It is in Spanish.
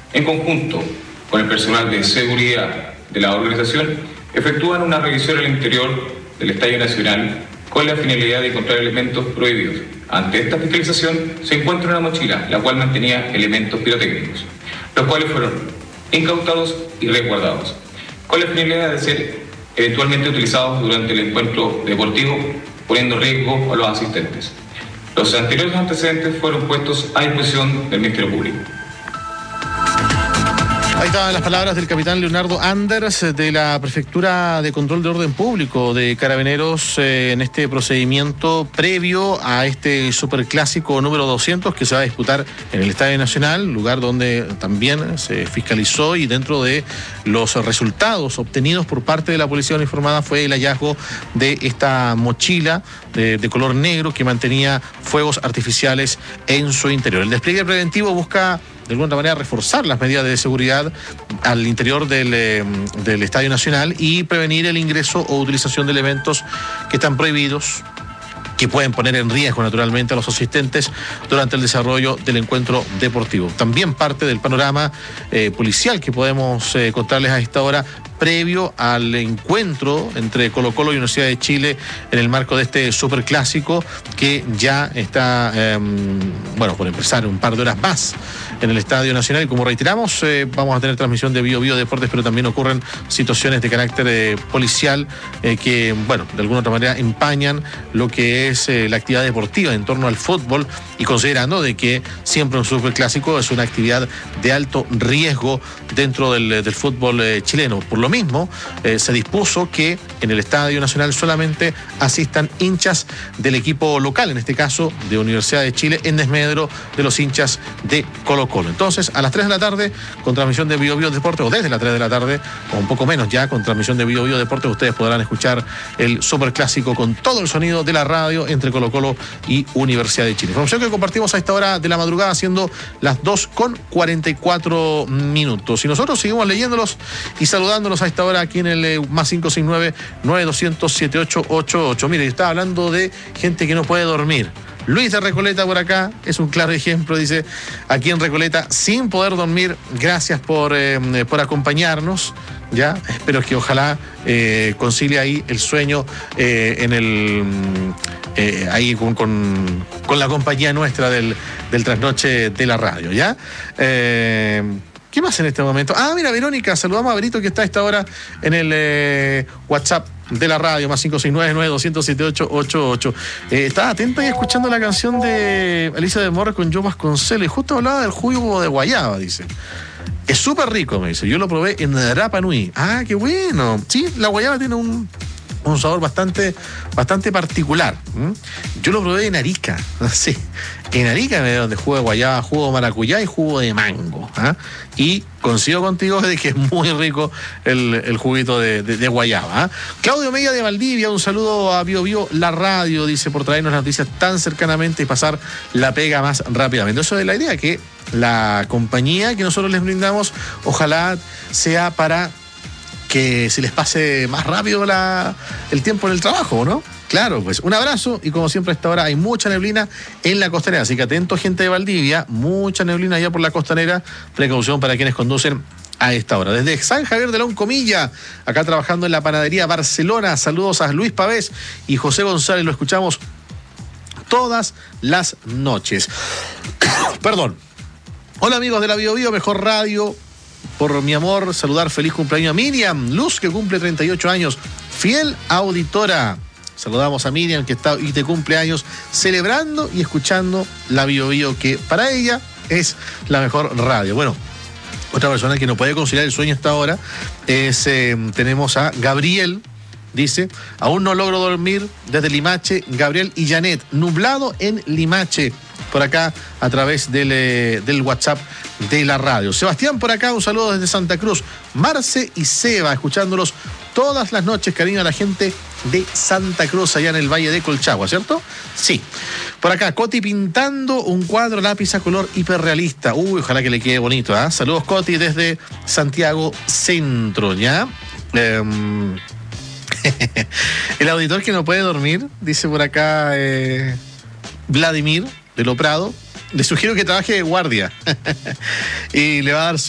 en conjunto con el personal de seguridad de la organización, efectúan una revisión al interior del Estadio Nacional con la finalidad de encontrar elementos prohibidos. Ante esta fiscalización se encuentra una mochila, la cual mantenía elementos pirotécnicos, los cuales fueron incautados y resguardados, con la finalidad de ser eventualmente utilizados durante el encuentro deportivo, poniendo en riesgo a los asistentes. Los anteriores antecedentes fueron puestos a disposición del Ministerio Público. Ahí estaban las palabras del capitán Leonardo Anders de la Prefectura de Control de Orden Público de Carabineros en este procedimiento previo a este superclásico número 200 que se va a disputar en el Estadio Nacional, lugar donde también se fiscalizó, y dentro de los resultados obtenidos por parte de la Policía Uniformada fue el hallazgo de esta mochila de color negro que mantenía fuegos artificiales en su interior. El despliegue preventivo busca de alguna manera reforzar las medidas de seguridad al interior del Estadio Nacional y prevenir el ingreso o utilización de elementos que están prohibidos, que pueden poner en riesgo naturalmente a los asistentes durante el desarrollo del encuentro deportivo. También parte del panorama policial que podemos contarles a esta hora previo al encuentro entre Colo-Colo y Universidad de Chile en el marco de este superclásico que ya está, por empezar un par de horas más en el Estadio Nacional. Y como reiteramos, vamos a tener transmisión de Bio Deportes, pero también ocurren situaciones de carácter policial que, de alguna otra manera empañan lo que es la actividad deportiva en torno al fútbol, y considerando de que siempre un superclásico es una actividad de alto riesgo dentro del fútbol chileno. Por lo mismo, se dispuso que en el Estadio Nacional solamente asistan hinchas del equipo local, en este caso de Universidad de Chile, en desmedro de los hinchas de Colo-Colo. Entonces, a las 3 de la tarde, con transmisión de Bio Deportes, o desde las 3 de la tarde, o un poco menos ya, con transmisión de Bio Deportes, ustedes podrán escuchar el superclásico con todo el sonido de la radio entre Colo-Colo y Universidad de Chile. Información que compartimos a esta hora de la madrugada, siendo las 2:44 minutos. Y nosotros seguimos leyéndolos y saludándolos a esta hora aquí en el más 569-9200-7888. Mire, yo estaba hablando de gente que no puede dormir. Luis de Recoleta por acá es un claro ejemplo, dice, aquí en Recoleta, sin poder dormir. Gracias por acompañarnos, ya. Espero que ojalá concilie ahí el sueño ahí con la compañía nuestra del trasnoche de la radio, ¿ya? ¿Qué más en este momento? Ah, mira, Verónica, saludamos a Benito que está a esta hora en el WhatsApp de la radio, más 569-9200-7888. Estaba atenta y escuchando la canción de Alicia de Morra con Joe Vasconcelos, y justo hablaba del jugo de guayaba, dice. Es súper rico, me dice. Yo lo probé en Rapa Nui. Ah, qué bueno. Sí, la guayaba tiene un sabor bastante particular. Yo lo probé en Arica, sí. En Arica me dieron de jugo de guayaba, jugo de maracuyá y jugo de mango. Y coincido contigo de que es muy rico el juguito de guayaba. Claudio Media de Valdivia, un saludo a Bio la radio, dice, por traernos las noticias tan cercanamente y pasar la pega más rápidamente. Eso es la idea, que la compañía que nosotros les brindamos, ojalá sea para que se les pase más rápido el tiempo en el trabajo, ¿no? Claro, pues un abrazo, y como siempre a esta hora hay mucha neblina en la costanera, así que atento, gente de Valdivia, mucha neblina allá por la costanera, precaución para quienes conducen a esta hora. Desde San Javier de la Uncomilla, acá trabajando en la panadería Barcelona, saludos a Luis Pavés y José González, lo escuchamos todas las noches. Perdón. Hola amigos de la Bio mejor radio. Por mi amor, saludar feliz cumpleaños a Miriam Luz, que cumple 38 años, fiel auditora. Saludamos a Miriam, que está y de cumpleaños, celebrando y escuchando la Bio, que para ella es la mejor radio. Bueno, otra persona que no puede conciliar el sueño hasta ahora es, tenemos a Gabriel. Dice, aún no logro dormir desde Limache, Gabriel y Janet, nublado en Limache, por acá a través del WhatsApp de la radio. Sebastián por acá, un saludo desde Santa Cruz. Marce y Seba, escuchándolos todas las noches, cariño a la gente de Santa Cruz, allá en el Valle de Colchagua, ¿cierto? Sí. Por acá, Coti pintando un cuadro lápiz a color hiperrealista. Uy, ojalá que le quede bonito, ¿ah? Saludos, Coti, desde Santiago Centro, ¿ya? El auditor que no puede dormir, dice por acá Vladimir de Lo Prado, le sugiero que trabaje de guardia y le va a dar